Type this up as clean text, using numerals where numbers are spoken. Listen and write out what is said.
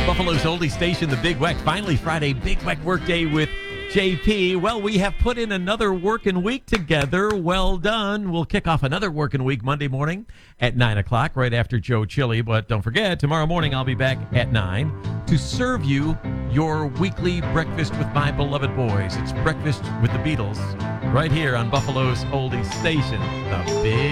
Buffalo's oldie station, the Big Weck. Finally, Friday, Big Weck Workday with JP. Well, we have put in another working week together. Well done. We'll kick off another working week Monday morning at 9 o'clock, right after Joe Chili. But don't forget, tomorrow morning I'll be back at 9 to serve you your weekly breakfast with my beloved boys. It's Breakfast with the Beatles, right here on Buffalo's oldie station, the Big